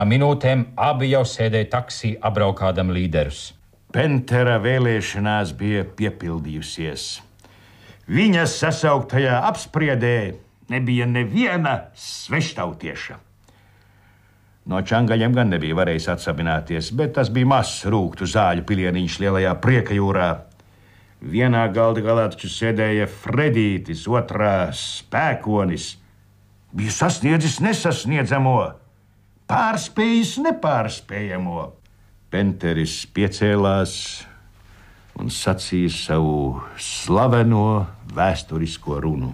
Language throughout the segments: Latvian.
Minūtēm abi jau sēdēja taksī, apbraukādam līderus. Pentera vēlēšanās bija piepildījusies. Viņa sasauktajā apspriedē nebija neviena sveštautieša. No čangaļiem gan nebija varējis atsabināties, bet tas bija mazs rūgtu zāļu pilieniņš lielajā Priekajūrā. Vienā galda galā taču sēdēja Fredītis, otrā Spēkonis. Bija sasniedzis nesasniedzamo, pārspējis nepārspējamo. Penteris piecēlās un sacīja savu slaveno vēsturisko runu.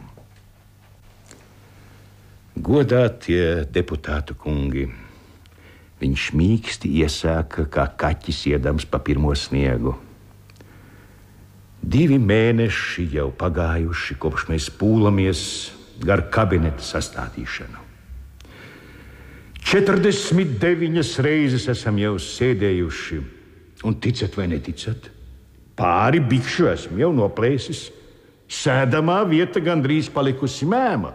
Godātie deputātu kungi, viņš mīksti iesāka kā kaķis iedams pa pirmo sniegu. 2 mēneši jau pagājuši, kopš mēs pūlamies gar kabineta sastādīšanu. 49 reizes esam jau sēdējuši, un ticat vai neticat, pāri bikšu esmu jau noplēsis. Sēdamā vieta gandrīz palikusi mēma.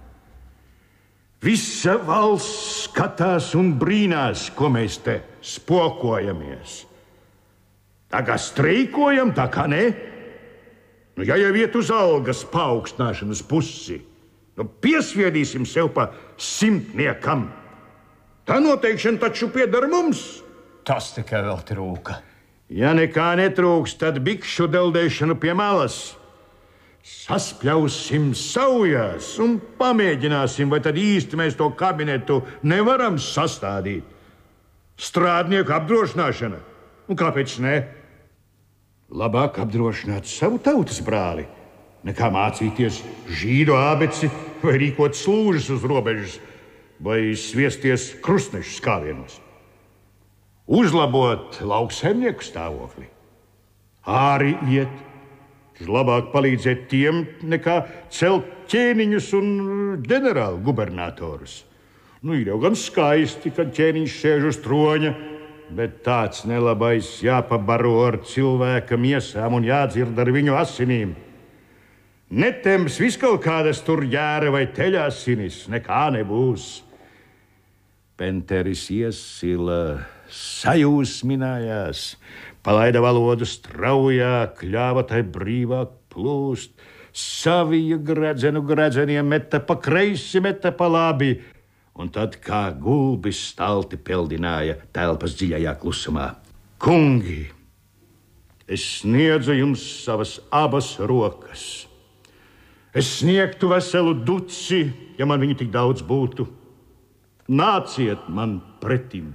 Visa valsts skatās un brīnās, ko mēs te spokojamies. Tā kā streikojam, tā kā ne. Ja jau iet uz algas paaugstināšanas pusi, piesviedīsim sev pa 100. Tā noteikšana taču pieder mums. Tas tikai vēl trūka. Ja nekā netrūks, tad bikšu deldēšanu pie malas. Saspļausim saujās un pamēģināsim, vai tad īsti mēs to kabinetu nevaram sastādīt. Strādnieku apdrošināšana. Un kāpēc ne? Labāk apdrošināt savu tautas brāli, nekā mācīties žīdu ābeci vai rīkot slūžas uz robežas vai sviesties krustnešu skāvienos. Uzlabot lauksaimnieku stāvokli. Āri iet. Labāk palīdzēt tiem, nekā celt ķēniņus un ģenerālu gubernatorus. Ir jau gan skaisti, kad ķēniņš sēž uz troņa, bet tāds nelabais jāpabaro ar cilvēka miesām un jādzird ar viņu asinīm. Netems viskaut kādas tur jēra vai teļasinis, nekā nebūs. Penteris iesila, sajūsminājās, palaida valodu straujā, kļāva tai brīvāk plūst, saviju gredzeniem meta pa kreisi, meta pa labi, un tad kā gulbis stalti peldināja telpas dziļajā klusumā. Kungi, es sniedzu jums savas abas rokas. Es sniegtu veselu duci, ja man viņu tik daudz būtu. Nāciet man pretim.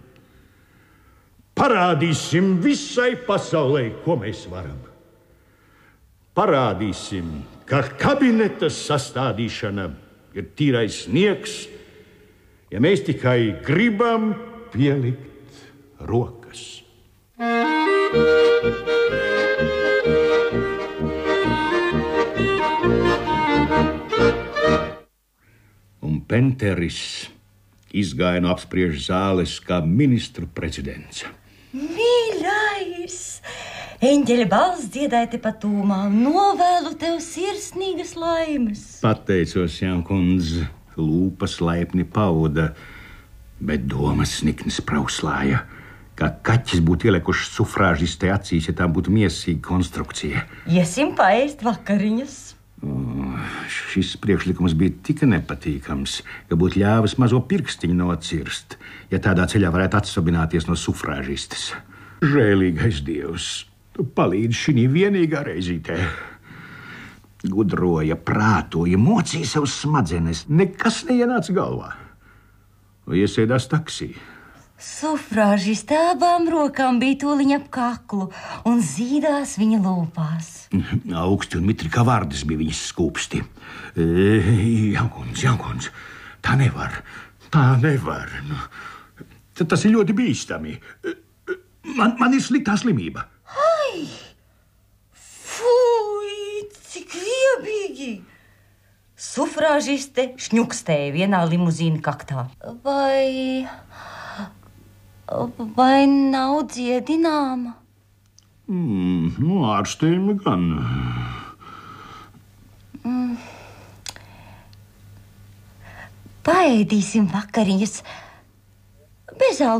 Parādīsim visai pasaulē, ko mēs varam. Parādīsim, ka kabineta sastādīšana ir tīrais sniegs, ja mēs tikai gribam pielikt rokas. Un Penteris izgāja no apspriežu zāles kā ministru prezidents. Mīļais! Eņģeļa balss dziedāja te pa tūmā. Novēlu tev sirsnīgas laimes. Pateicos, Jankundze, lūpas laipni pauda, bet domas snikni sprauslāja, kā kaķis būtu ielikuši sufrāžistē acīs, ja tā būtu miesīga konstrukcija. Iesim paēst vakariņas. Šis priekšlikums bija tik nepatīkams, ka būtu ļāvis mazo pirkstiņu nocirst, ja tādā ceļā varētu atsabināties no sufrāžistes. Žēlīgais Dievs, tu palīdzi šī vienīgā reizītē. Gudroja, prātoja, mocīja savus smadzenes, nekas neienāca galvā. Iesēdās taksī. Sufrāžiste abām rokām bija tūliņ ap kaklu un zīdās viņa lūpās. Augsti un mitri kā vārdas bija viņas skūpsti. Jankundze, tā nevar. Tas ir ļoti bīstami. Man ir sliktā slimība. Ai! Fui, cik riebīgi! Sufrāžiste šņukstēja vienā limuzīna kaktā. Vai nav dziedināma? Ārstējumi gan. Paēdīsim vakariņas. bez